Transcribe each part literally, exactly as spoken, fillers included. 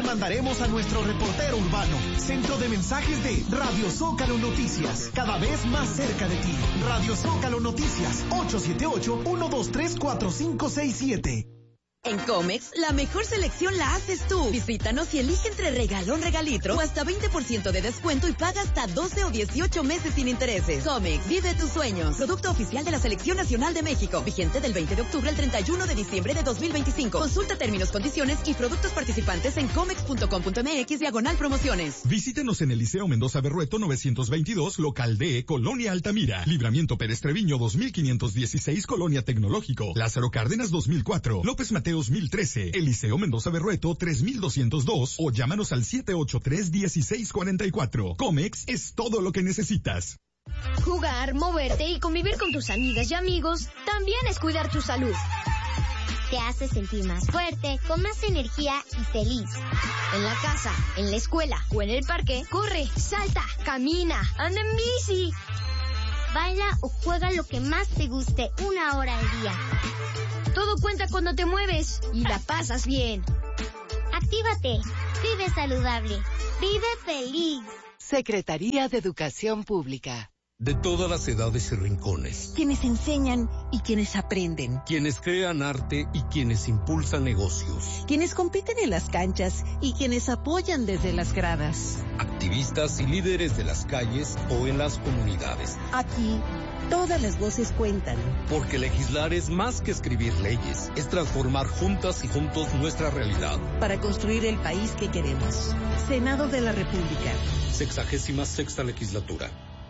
mandaremos a nuestro reportero urbano. Centro de mensajes de Radio Zócalo Noticias, cada vez más cerca de ti. Radio Zócalo Noticias, ocho siete ocho, uno dos tres, cuatro cinco seis siete. En Comex, la mejor selección la haces tú. Visítanos y elige entre regalón, regalitro o hasta veinte por ciento de descuento y paga hasta doce o dieciocho meses sin intereses. Comex, vive tus sueños. Producto oficial de la Selección Nacional de México. Vigente del veinte de octubre al treinta y uno de diciembre de dos mil veinticinco. Consulta términos, condiciones y productos participantes en comex punto com punto m x diagonal promociones. Visítenos en el Liceo Mendoza Berrueto novecientos veintidós, local D, Colonia Altamira. Libramiento Pérez Treviño dos mil quinientos dieciséis, Colonia Tecnológico. Lázaro Cárdenas dos mil cuatro. López Mateo dos mil trece, Eliseo Mendoza Berrueto tres mil doscientos dos o llámanos al siete ocho tres, uno seis cuatro cuatro. Comex es todo lo que necesitas. Jugar, moverte y convivir con tus amigas y amigos también es cuidar tu salud. Te hace sentir más fuerte, con más energía y feliz. En la casa, en la escuela o en el parque, corre, salta, camina, anda en bici. Baila o juega lo que más te guste una hora al día. Todo cuenta cuando te mueves y la pasas bien. Actívate, vive saludable, vive feliz. Secretaría de Educación Pública. De todas las edades y rincones. Quienes enseñan y quienes aprenden. Quienes crean arte y quienes impulsan negocios. Quienes compiten en las canchas y quienes apoyan desde las gradas. Activistas y líderes de las calles o en las comunidades. Aquí, todas las voces cuentan. Porque legislar es más que escribir leyes, es transformar juntas y juntos nuestra realidad. Para construir el país que queremos. Senado de la República. Sexagésima sexta legislatura.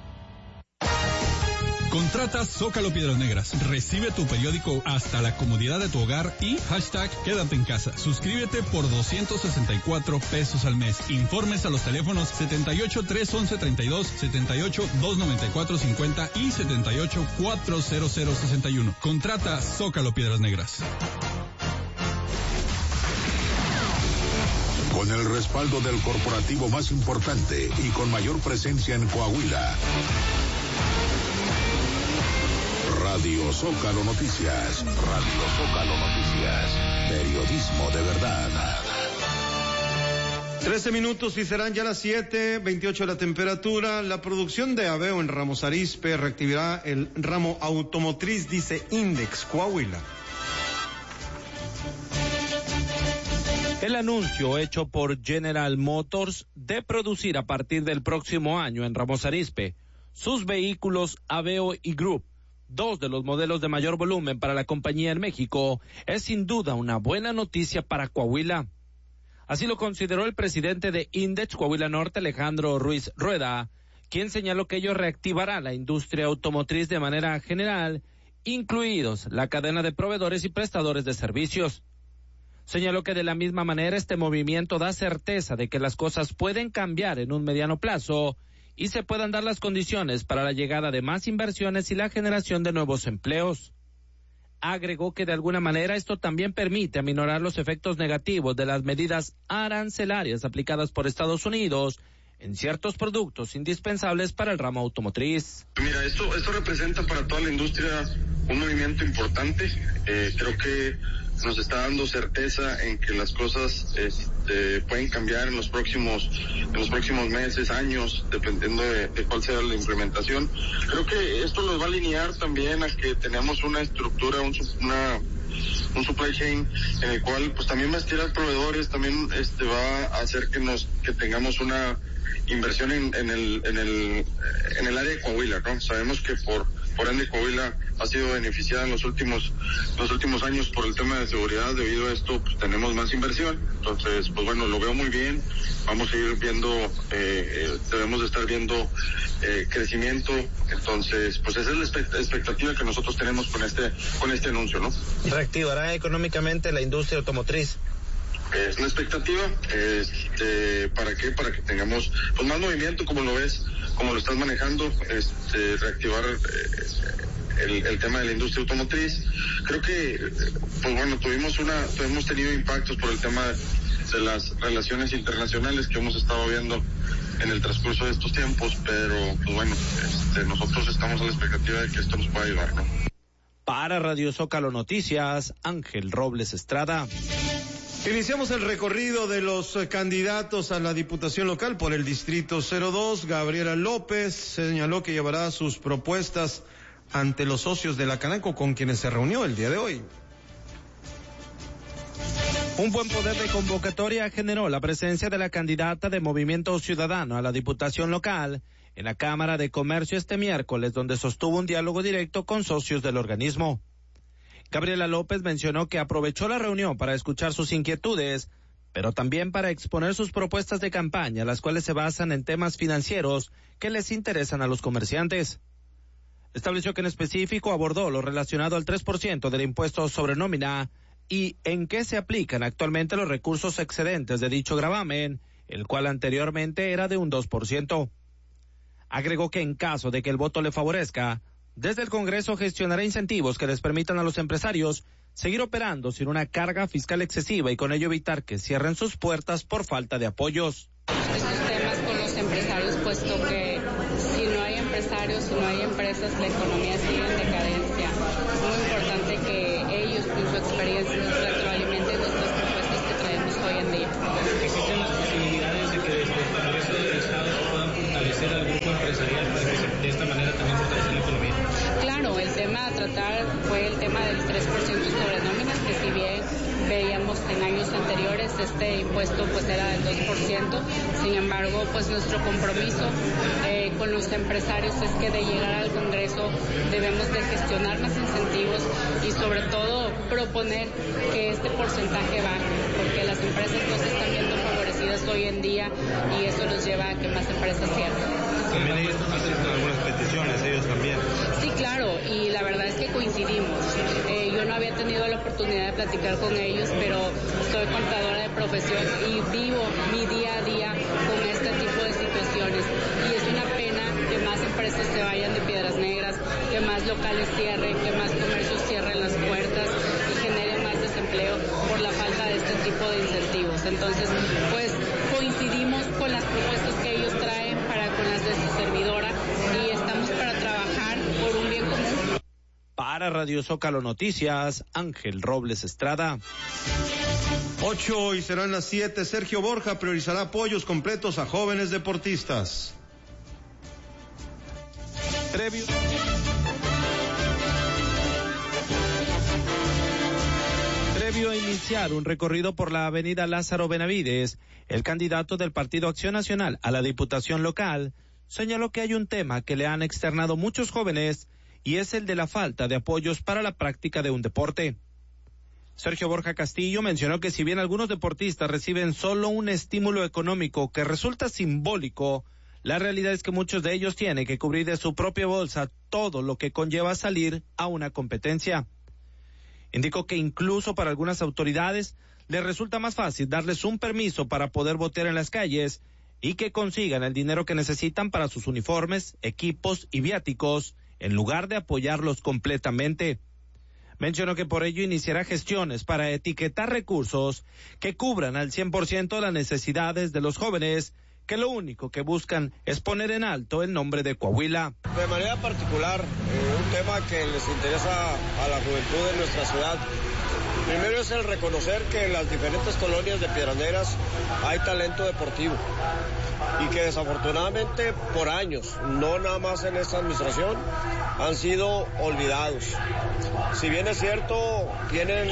Contrata Zócalo Piedras Negras. Recibe tu periódico hasta la comodidad de tu hogar y hashtag quédate en casa. Suscríbete por doscientos sesenta y cuatro pesos al mes. Informes a los teléfonos setenta y ocho, tres once, treinta y dos, setenta y ocho, dos noventa y cuatro, cincuenta y setenta y ocho, cuatrocientos sesenta y uno. Contrata Zócalo Piedras Negras. Con el respaldo del corporativo más importante y con mayor presencia en Coahuila. Radio Zócalo Noticias, Radio Zócalo Noticias, periodismo de verdad. Trece minutos y serán ya las siete, veintiocho la temperatura. La producción de Aveo en Ramos Arizpe reactivará el ramo automotriz, dice Index Coahuila. El anuncio hecho por General Motors de producir a partir del próximo año en Ramos Arizpe sus vehículos Aveo y Group, dos de los modelos de mayor volumen para la compañía en México, es sin duda una buena noticia para Coahuila. Así lo consideró el presidente de Index Coahuila Norte, Alejandro Ruiz Rueda, quien señaló que ello reactivará la industria automotriz de manera general, incluidos la cadena de proveedores y prestadores de servicios. Señaló que de la misma manera este movimiento da certeza de que las cosas pueden cambiar en un mediano plazo y se puedan dar las condiciones para la llegada de más inversiones y la generación de nuevos empleos. Agregó que de alguna manera esto también permite aminorar los efectos negativos de las medidas arancelarias aplicadas por Estados Unidos en ciertos productos indispensables para el ramo automotriz. Mira, esto, esto representa para toda la industria un movimiento importante. Eh, creo que nos está dando certeza en que las cosas este, pueden cambiar en los próximos en los próximos meses, años, dependiendo de, de cuál sea la implementación. Creo que esto nos va a alinear también a que tenemos una estructura, un, una un supply chain en el cual pues también va a estirar proveedores, también este va a hacer que nos que tengamos una inversión en, en el en el en el área de Coahuila, ¿no? Sabemos que por por ende Coahuila ha sido beneficiada en los últimos los últimos años por el tema de seguridad. Debido a esto pues tenemos más inversión, entonces pues bueno, lo veo muy bien. Vamos a ir viendo eh, eh, debemos de estar viendo eh, crecimiento, entonces pues esa es la expectativa que nosotros tenemos con este con este anuncio, ¿no? ¿Reactivará económicamente la industria automotriz? Es la expectativa. Este, ¿para qué? Para que tengamos pues más movimiento, como lo ves, como lo estás manejando, este, reactivar eh, el, el tema de la industria automotriz. Creo que, pues bueno, tuvimos una, hemos tenido impactos por el tema de las relaciones internacionales que hemos estado viendo en el transcurso de estos tiempos, pero pues bueno, este, nosotros estamos a la expectativa de que esto nos pueda ayudar, ¿no? Para Radio Zócalo Noticias, Ángel Robles Estrada. Iniciamos el recorrido de los candidatos a la Diputación Local por el Distrito cero dos. Gabriela López señaló que llevará sus propuestas ante los socios de la Canaco con quienes se reunió el día de hoy. Un buen poder de convocatoria generó la presencia de la candidata de Movimiento Ciudadano a la Diputación Local en la Cámara de Comercio este miércoles, donde sostuvo un diálogo directo con socios del organismo. Gabriela López mencionó que aprovechó la reunión para escuchar sus inquietudes, pero también para exponer sus propuestas de campaña, las cuales se basan en temas financieros que les interesan a los comerciantes. Estableció que en específico abordó lo relacionado al tres por ciento del impuesto sobre nómina y en qué se aplican actualmente los recursos excedentes de dicho gravamen, el cual anteriormente era de un dos por ciento. Agregó que en caso de que el voto le favorezca, desde el Congreso gestionará incentivos que les permitan a los empresarios seguir operando sin una carga fiscal excesiva y con ello evitar que cierren sus puertas por falta de apoyos. Estos temas con los empresarios, puesto que si no hay empresarios, si no hay empresas, la economía sigue en decadencia. Es muy importante que ellos, con su experiencia, nos retroalimenten nuestras propuestas que traemos hoy en día. ¿Existen las posibilidades de que desde el Congreso del Estado se puedan fortalecer al grupo empresarial para que se, de esta manera también fortalecer la economía? Claro, el tema a tratar fue el tema del tres por ciento sobre nóminas, que si bien veíamos en años anteriores este impuesto pues era del dos por ciento, sin embargo pues nuestro compromiso eh, con los empresarios es que de llegar al Congreso debemos de gestionar más incentivos y sobre todo proponer que este porcentaje baje, porque las empresas no se están viendo favorecidas hoy en día y eso nos lleva a que más empresas cierren. También ellos hacen algunas peticiones, ellos también. Sí, claro, y la verdad es que coincidimos. Eh, yo no había tenido la oportunidad de platicar con ellos, pero soy contadora de profesión y vivo mi día a día con este tipo de situaciones. Y es una pena que más empresas se vayan de Piedras Negras, que más locales cierren, que más comercios cierren las puertas y generen más desempleo por la falta de este tipo de incentivos. Entonces, pues coincidimos con las propuestas que ellos traen para con las de su servidora y estamos para trabajar por un bien común. Para Radio Zócalo Noticias, Ángel Robles Estrada. Ocho y serán las siete. Sergio Borja priorizará apoyos completos a jóvenes deportistas. Previo. Previo a iniciar un recorrido por la avenida Lázaro Benavides, el candidato del Partido Acción Nacional a la Diputación Local señaló que hay un tema que le han externado muchos jóvenes y es el de la falta de apoyos para la práctica de un deporte. Sergio Borja Castillo mencionó que si bien algunos deportistas reciben solo un estímulo económico que resulta simbólico, la realidad es que muchos de ellos tienen que cubrir de su propia bolsa todo lo que conlleva salir a una competencia. Indicó que incluso para algunas autoridades les resulta más fácil darles un permiso para poder botear en las calles y que consigan el dinero que necesitan para sus uniformes, equipos y viáticos, en lugar de apoyarlos completamente. Mencionó que por ello iniciará gestiones para etiquetar recursos que cubran al cien por ciento las necesidades de los jóvenes, que lo único que buscan es poner en alto el nombre de Coahuila. De manera particular, eh, un tema que les interesa a la juventud de nuestra ciudad. Primero es el reconocer que en las diferentes colonias de Piedras Negras hay talento deportivo y que desafortunadamente por años, no nada más en esta administración, han sido olvidados. Si bien es cierto, tienen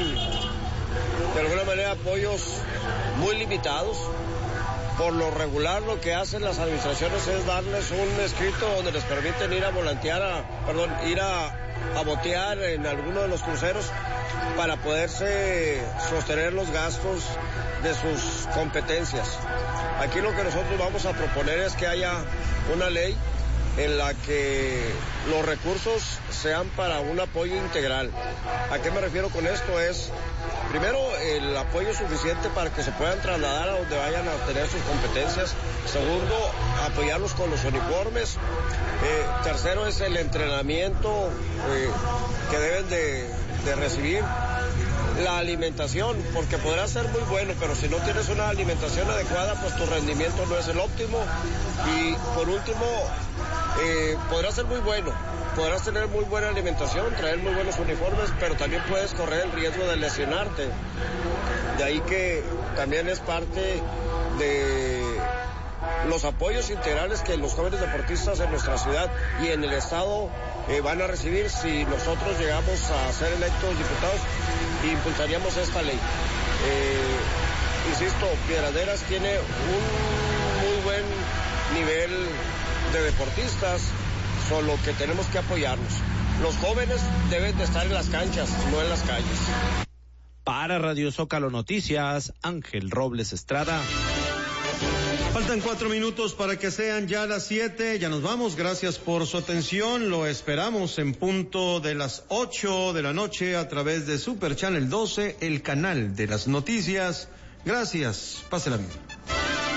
de alguna manera apoyos muy limitados. Por lo regular lo que hacen las administraciones es darles un escrito donde les permiten ir a volantear, a, perdón, ir a, a botear en alguno de los cruceros para poderse sostener los gastos de sus competencias. Aquí lo que nosotros vamos a proponer es que haya una ley en la que los recursos sean para un apoyo integral. ¿A qué me refiero con esto? Es, primero, el apoyo suficiente para que se puedan trasladar a donde vayan a obtener sus competencias. Segundo, apoyarlos con los uniformes. Eh, tercero es el entrenamiento eh, que deben de, de recibir. La alimentación, porque podrá ser muy bueno, pero si no tienes una alimentación adecuada, pues tu rendimiento no es el óptimo. Y por último, eh, podrá ser muy bueno, podrás tener muy buena alimentación, traer muy buenos uniformes, pero también puedes correr el riesgo de lesionarte. De ahí que también es parte de los apoyos integrales que los jóvenes deportistas en nuestra ciudad y en el estado eh, van a recibir si nosotros llegamos a ser electos diputados e impulsaríamos esta ley. Eh, insisto, Piedras tiene un muy buen nivel de deportistas, solo que tenemos que apoyarnos. Los jóvenes deben de estar en las canchas, no en las calles. Para Radio Zócalo Noticias, Ángel Robles Estrada. Faltan cuatro minutos para que sean ya las siete. Ya nos vamos. Gracias por su atención. Lo esperamos en punto de las ocho de la noche a través de Super Channel doce, el canal de las noticias. Gracias. Pásela bien.